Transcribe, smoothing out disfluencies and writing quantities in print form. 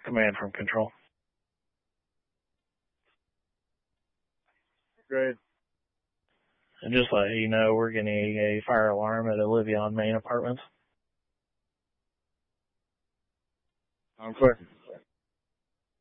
Command from Control. Great. And just let you know, we're getting a fire alarm at Olivia on Main Apartments. I'm clear.